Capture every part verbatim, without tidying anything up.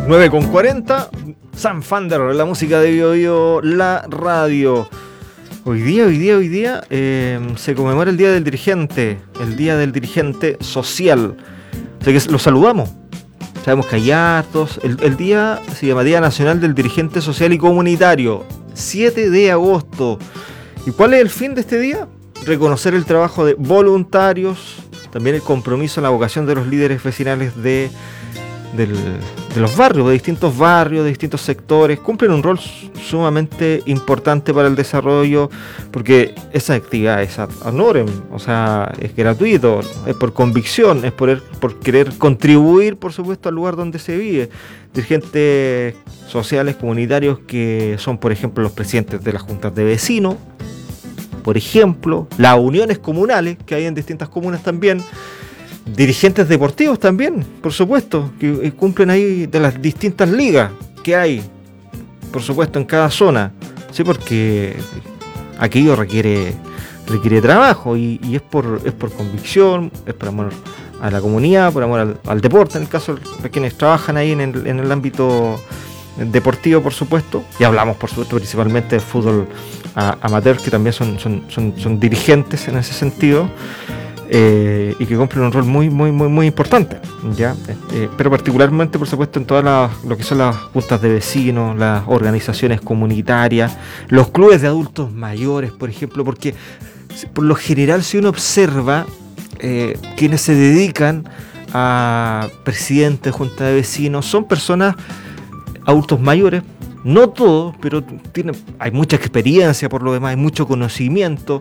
nueve con cuarenta, Sam Fander, la música de Bio Bio, la radio. Hoy día, hoy día, hoy día eh, se conmemora el Día del Dirigente, el Día del Dirigente Social. O sea que lo saludamos. Sabemos que hay hartos. El, el día se llama Día Nacional del Dirigente Social y Comunitario, siete de agosto. ¿Y cuál es el fin de este día? Reconocer el trabajo de voluntarios, también el compromiso en la vocación de los líderes vecinales de, del, de los barrios, de distintos barrios, de distintos sectores. Cumplen un rol sumamente importante para el desarrollo, porque esas actividades honoren, o sea, es gratuito, es por convicción, es por, por querer contribuir, por supuesto, al lugar donde se vive. Dirigentes sociales, comunitarios, que son, por ejemplo, los presidentes de las juntas de vecinos, por ejemplo, las uniones comunales que hay en distintas comunas también, dirigentes deportivos también, por supuesto, que cumplen ahí de las distintas ligas que hay, por supuesto, en cada zona, sí, porque aquello requiere requiere trabajo y, y es por es por convicción, es por amor a la comunidad, por amor al, al deporte, en el caso de quienes trabajan ahí en el, en el ámbito deportivo, por supuesto, y hablamos, por supuesto, principalmente del fútbol a, amateur, que también son, son, son, son dirigentes en ese sentido, eh, y que cumplen un rol muy, muy, muy, muy importante, ¿ya? Eh, pero particularmente, por supuesto, en todas las, lo que son las juntas de vecinos, las organizaciones comunitarias, los clubes de adultos mayores, por ejemplo, porque por lo general, si uno observa, eh, quienes se dedican a presidentes, juntas de vecinos, son personas adultos mayores, no todos, pero tiene, hay mucha experiencia por lo demás, hay mucho conocimiento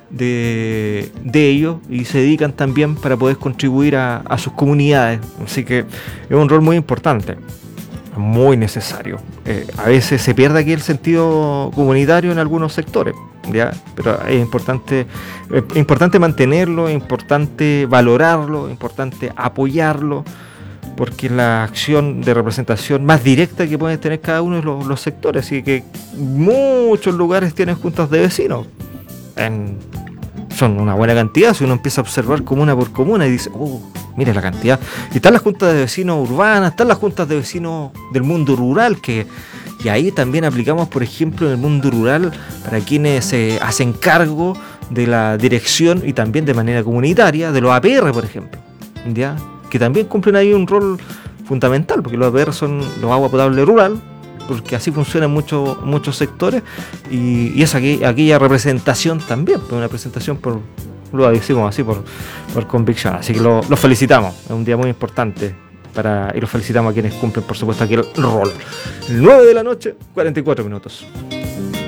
de, de ellos y se dedican también para poder contribuir a, a sus comunidades. Así que es un rol muy importante, muy necesario. Eh, a veces se pierde aquí el sentido comunitario en algunos sectores, ¿ya? Pero es importante, es importante mantenerlo, es importante valorarlo, es importante apoyarlo, porque es la acción de representación más directa que pueden tener cada uno de los, los sectores. Así que muchos lugares tienen juntas de vecinos. En, son una buena cantidad. Si uno empieza a observar comuna por comuna y dice, oh, mire la cantidad. Y están las juntas de vecinos urbanas, están las juntas de vecinos del mundo rural, que y ahí también aplicamos, por ejemplo, en el mundo rural, para quienes se eh, hacen cargo de la dirección y también de manera comunitaria de los A P R, por ejemplo, ¿ya? Que también cumplen ahí un rol fundamental, porque los A P R son los agua potable rural, porque así funcionan muchos muchos sectores, y, y es aquí, aquella representación también, una representación por, lo decimos así, por, por convicción. Así que los lo felicitamos, es un día muy importante, para y los felicitamos a quienes cumplen, por supuesto, aquel rol. nueve de la noche, cuarenta y cuatro minutos.